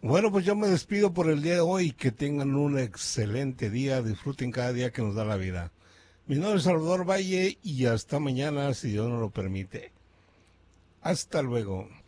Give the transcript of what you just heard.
Bueno, pues yo me despido por el día de hoy. Que tengan un excelente día. Disfruten cada día que nos da la vida. Mi nombre es Salvador Valle y hasta mañana, si Dios nos lo permite. Hasta luego.